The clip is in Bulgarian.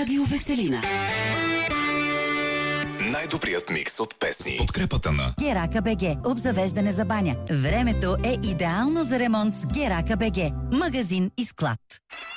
Радио Веселина. Най-добрият микс от песни. С подкрепата на Герака БГ. Обзавеждане за баня. Времето е идеално за ремонт с Герака БГ. Магазин и склад.